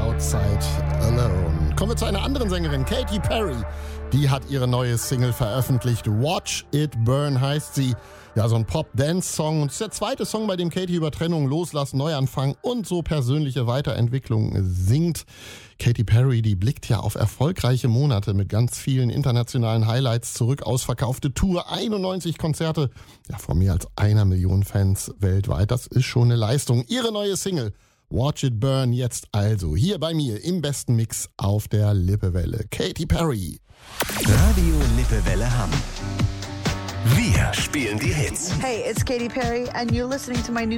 Outside Alone. Kommen wir zu einer anderen Sängerin, Katy Perry. Die hat ihre neue Single veröffentlicht. Watch It Burn heißt sie. Ja, so ein Pop-Dance-Song. Und es ist der zweite Song, bei dem Katy über Trennung, Loslassen, Neuanfang und so persönliche Weiterentwicklung singt. Katy Perry, die blickt ja auf erfolgreiche Monate mit ganz vielen internationalen Highlights zurück. Ausverkaufte Tour, 91 Konzerte, ja, vor mehr als 1 Million Fans weltweit. Das ist schon eine Leistung. Ihre neue Single Watch It Burn jetzt also hier bei mir im besten Mix auf der Lippewelle. Katy Perry. Radio Lippewelle Hamm. Wir spielen die Hits. Hey, it's Katy Perry and you're listening to my new